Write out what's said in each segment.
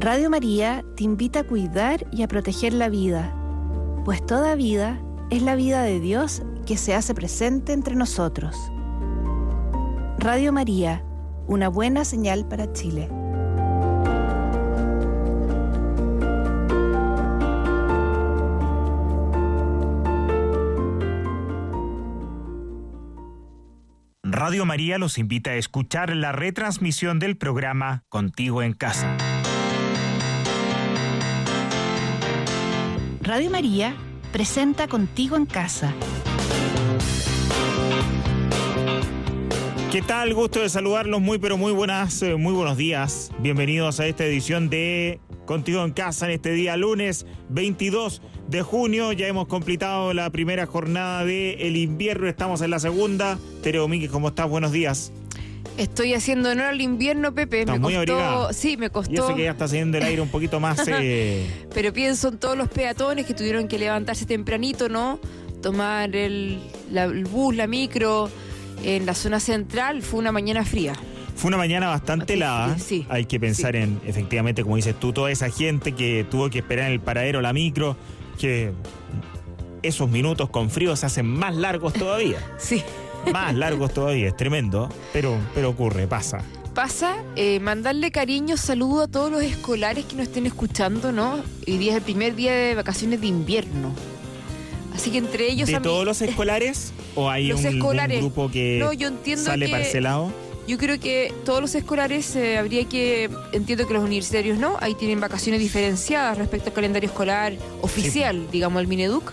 Radio María te invita a cuidar y a proteger la vida, pues toda vida es la vida de Dios que se hace presente entre nosotros. Radio María, una buena señal para Chile. Radio María los invita a escuchar la retransmisión del programa Contigo en Casa. Radio María presenta Contigo en Casa. ¿Qué tal? Gusto de saludarlos, muy buenos días. Bienvenidos a esta edición de Contigo en Casa en este día lunes 22 de junio. Ya hemos completado la primera jornada del invierno, estamos en la segunda. Tere Domínguez, ¿cómo estás? Buenos días. Estoy haciendo honor al invierno, Pepe. ¿Estás muy abrigada? Sí, me costó. Y eso que ya está haciendo el aire un poquito más... Pero pienso en todos los peatones que tuvieron que levantarse tempranito, ¿no? Tomar el bus, la micro, en la zona central. Fue una mañana fría. Fue una mañana bastante helada. Sí. Hay que pensar en, efectivamente, como dices tú, toda esa gente que tuvo que esperar en el paradero la micro, que esos minutos con frío se hacen más largos todavía. Sí. Más largos todavía, es tremendo, pero ocurre, pasa. Mandarle cariño, saludo a todos los escolares que nos estén escuchando, ¿no? Hoy día es el primer día de vacaciones de invierno. Así que entre ellos... ¿De todos los escolares? ¿O hay un grupo que sale parcelado? Yo creo que todos los escolares entiendo que los universitarios no, ahí tienen vacaciones diferenciadas respecto al calendario escolar oficial, sí. Digamos, el Mineduc.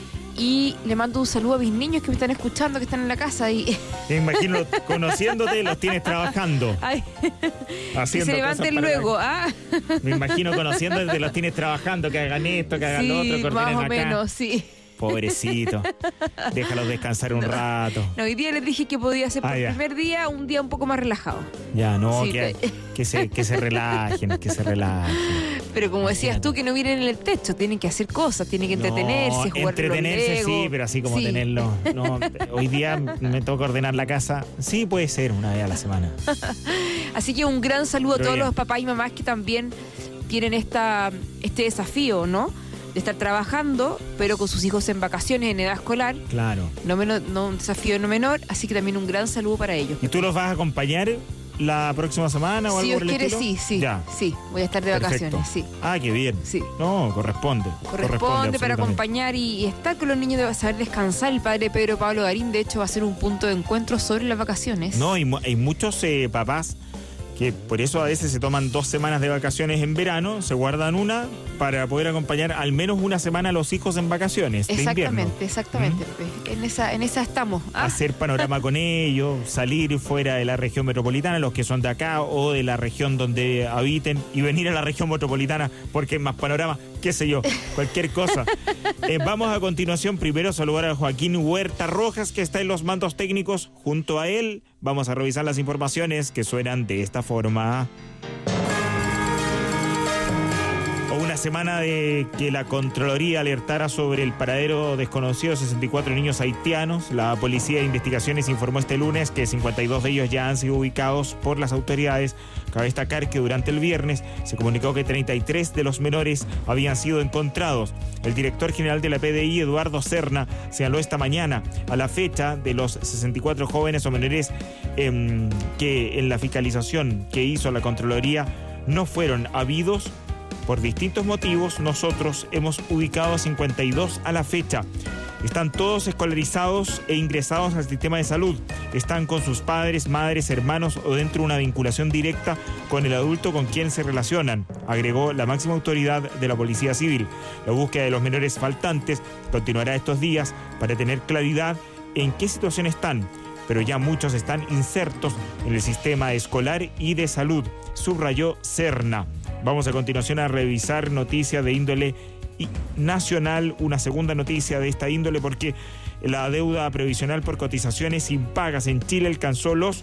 Y le mando un saludo a mis niños que me están escuchando, que están en la casa. Y... Te imagino, conociéndote, los tienes trabajando. Ay, que se levanten luego. Me imagino conociéndote, los tienes trabajando, que hagan esto, que hagan lo otro, que ordenen más o acá. menos, sí. Pobrecito, déjalos descansar un rato. No, hoy día les dije que podía ser por el primer día un día un poco más relajado. Ya, no, sí, que se relajen, que se relajen. Pero como decías tú, que no miren en el techo, tienen que hacer cosas, tienen que entretenerse, jugar entretenerse, los Lego. Sí, pero así como tenerlo. No, hoy día me toca ordenar la casa. Sí, puede ser una vez a la semana. Así que un gran saludo a todos los papás y mamás que también tienen este desafío, ¿no? De estar trabajando, pero con sus hijos en vacaciones, en edad escolar. Claro. No un desafío no menor, así que también un gran saludo para ellos. ¿Y tú los vas a acompañar la próxima semana o algo por el estilo? Sí. Ya. Sí, voy a estar de vacaciones, sí. Ah, qué bien. Sí. No, corresponde para acompañar y estar con los niños, de saber descansar. El padre Pedro Pablo Garín, de hecho, va a ser un punto de encuentro sobre las vacaciones. No, hay muchos papás que por eso a veces se toman 2 semanas de vacaciones en verano, se guardan una para poder acompañar al menos una semana a los hijos en vacaciones de invierno. Exactamente. En esa estamos. Hacer panorama con ellos, salir fuera de la región metropolitana, los que son de acá o de la región donde habiten, y venir a la región metropolitana porque es más panorama, qué sé yo, cualquier cosa. Vamos a continuación primero a saludar a Joaquín Huerta Rojas, que está en los mandos técnicos. Junto a él vamos a revisar las informaciones que suenan de esta forma. Una semana de que la Contraloría alertara sobre el paradero desconocido de 64 niños haitianos. La Policía de Investigaciones informó este lunes que 52 de ellos ya han sido ubicados por las autoridades. Cabe destacar que durante el viernes se comunicó que 33 de los menores habían sido encontrados. El director general de la PDI, Eduardo Serna, señaló esta mañana a la fecha de los 64 jóvenes o menores que en la fiscalización que hizo la Contraloría no fueron habidos. Por distintos motivos, nosotros hemos ubicado a 52 a la fecha. Están todos escolarizados e ingresados al sistema de salud. Están con sus padres, madres, hermanos o dentro de una vinculación directa con el adulto con quien se relacionan, agregó la máxima autoridad de la Policía Civil. La búsqueda de los menores faltantes continuará estos días para tener claridad en qué situación están, pero ya muchos están insertos en el sistema escolar y de salud, subrayó Serna. Vamos a continuación a revisar noticias de índole nacional, una segunda noticia de esta índole, porque la deuda previsional por cotizaciones impagas en Chile alcanzó los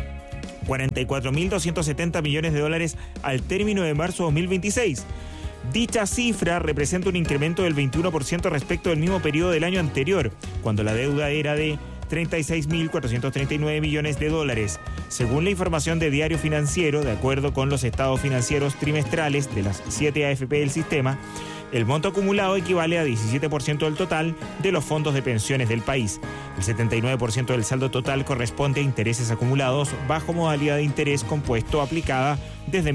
44.270 millones de dólares al término de marzo de 2026. Dicha cifra representa un incremento del 21% respecto del mismo periodo del año anterior, cuando la deuda era de 36.439 millones de dólares. Según la información de Diario Financiero, de acuerdo con los estados financieros trimestrales de las 7 AFP del sistema, el monto acumulado equivale a 17% del total de los fondos de pensiones del país. El 79% del saldo total corresponde a intereses acumulados bajo modalidad de interés compuesto aplicada desde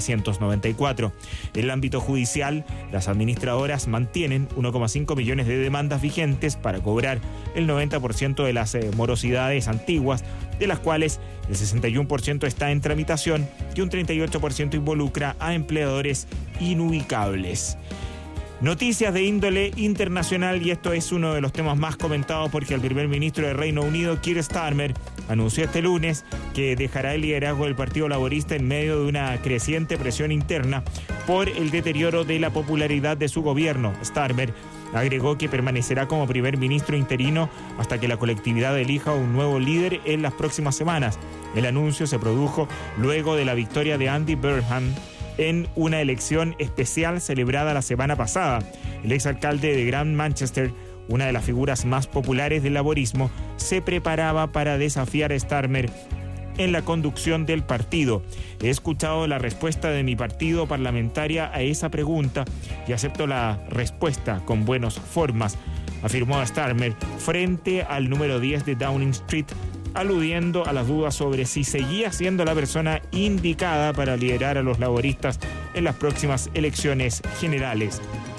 1994. En el ámbito judicial, las administradoras mantienen 1,5 millones de demandas vigentes para cobrar el 90% de las morosidades antiguas, de las cuales el 61% está en tramitación y un 38% involucra a empleadores inubicables. Noticias de índole internacional, y esto es uno de los temas más comentados porque el primer ministro de Reino Unido, Keir Starmer, anunció este lunes que dejará el liderazgo del Partido Laborista en medio de una creciente presión interna por el deterioro de la popularidad de su gobierno. Starmer agregó que permanecerá como primer ministro interino hasta que la colectividad elija un nuevo líder en las próximas semanas. El anuncio se produjo luego de la victoria de Andy Burnham en una elección especial celebrada la semana pasada. El exalcalde de Grand Manchester, una de las figuras más populares del laborismo, se preparaba para desafiar a Starmer en la conducción del partido. He escuchado la respuesta de mi partido parlamentaria a esa pregunta y acepto la respuesta con buenas formas, afirmó Starmer frente al número 10 de Downing Street, aludiendo a las dudas sobre si seguía siendo la persona indicada para liderar a los laboristas en las próximas elecciones generales.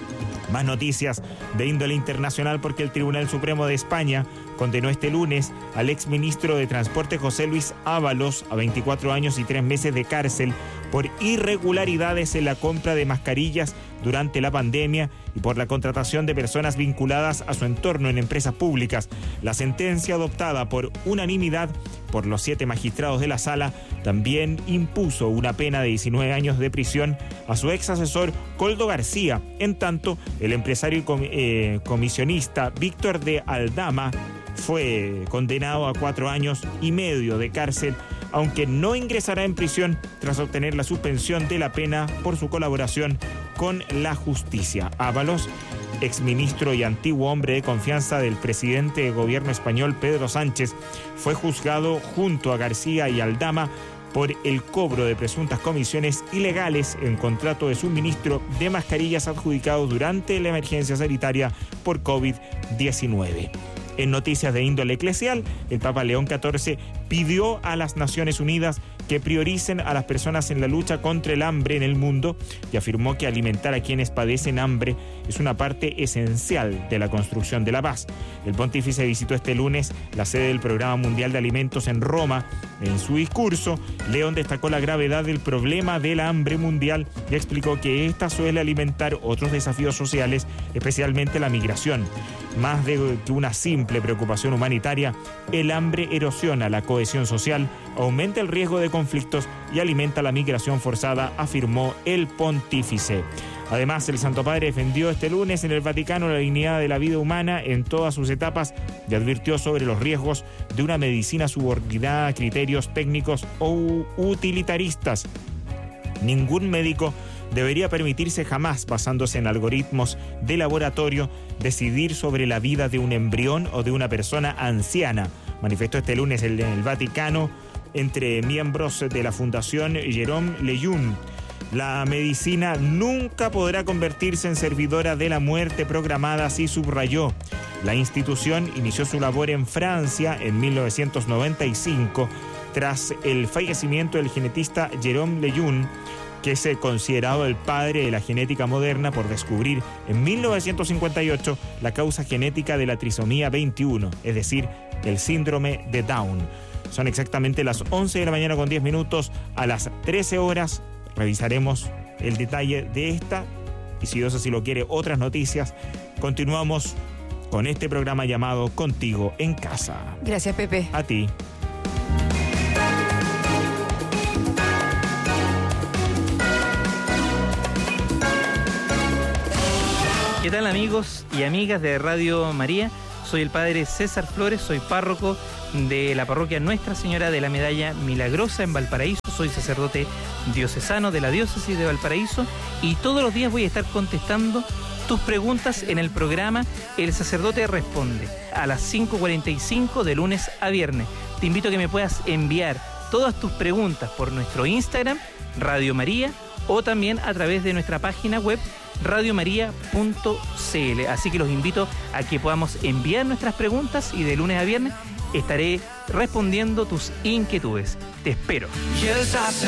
Más noticias de índole internacional porque el Tribunal Supremo de España condenó este lunes al exministro de Transporte José Luis Ábalos a 24 años y 3 meses de cárcel por irregularidades en la compra de mascarillas durante la pandemia y por la contratación de personas vinculadas a su entorno en empresas públicas. La sentencia adoptada por unanimidad por los 7 magistrados de la sala también impuso una pena de 19 años de prisión a su ex asesor Koldo García. En tanto, el empresario y comisionista Víctor de Aldama fue condenado a 4 años y medio de cárcel, aunque no ingresará en prisión tras obtener la suspensión de la pena por su colaboración con la justicia. Ábalos, exministro y antiguo hombre de confianza del presidente de gobierno español Pedro Sánchez, fue juzgado junto a García y Aldama por el cobro de presuntas comisiones ilegales en contrato de suministro de mascarillas adjudicados durante la emergencia sanitaria por COVID-19. En noticias de índole eclesial, el Papa León XIV pidió a las Naciones Unidas que prioricen a las personas en la lucha contra el hambre en el mundo y afirmó que alimentar a quienes padecen hambre es una parte esencial de la construcción de la paz. El pontífice visitó este lunes la sede del Programa Mundial de Alimentos en Roma. En su discurso, León destacó la gravedad del problema de la hambre mundial y explicó que ésta suele alimentar otros desafíos sociales, especialmente la migración. Más de que una simple preocupación humanitaria, el hambre erosiona la cohesión social, aumenta el riesgo de conflictos y alimenta la migración forzada, afirmó el pontífice. Además, el Santo Padre defendió este lunes en el Vaticano la dignidad de la vida humana en todas sus etapas y advirtió sobre los riesgos de una medicina subordinada a criterios técnicos o utilitaristas. Ningún médico debería permitirse jamás, basándose en algoritmos de laboratorio, decidir sobre la vida de un embrión o de una persona anciana, manifestó este lunes en el Vaticano entre miembros de la Fundación Jérôme Lejeune. La medicina nunca podrá convertirse en servidora de la muerte programada, así subrayó. La institución inició su labor en Francia en 1995 tras el fallecimiento del genetista Jérôme Lejeune, que es considerado el padre de la genética moderna por descubrir en 1958 la causa genética de la trisomía 21, es decir, el síndrome de Down. Son exactamente las 11 de la mañana con 10 minutos. A las 13 horas revisaremos el detalle de esta y, si Dios así lo quiere, otras noticias. Continuamos con este programa llamado Contigo en Casa. Gracias, Pepe. A ti. ¿Qué tal, amigos y amigas de Radio María? Soy el padre César Flores, soy párroco de la parroquia Nuestra Señora de la Medalla Milagrosa en Valparaíso. Soy sacerdote diocesano de la diócesis de Valparaíso y todos los días voy a estar contestando tus preguntas en el programa El Sacerdote Responde a las 5:45 de lunes a viernes. Te invito a que me puedas enviar todas tus preguntas por nuestro Instagram, Radio María, o también a través de nuestra página web, radiomaria.cl. Así que los invito a que podamos enviar nuestras preguntas y de lunes a viernes estaré respondiendo tus inquietudes. Te espero.